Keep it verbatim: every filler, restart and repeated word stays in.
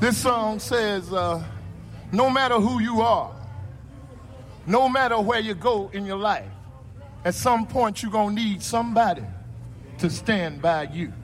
This song says, uh, no matter who you are, no matter where you go in your life, at some point you're going to need somebody to stand by you.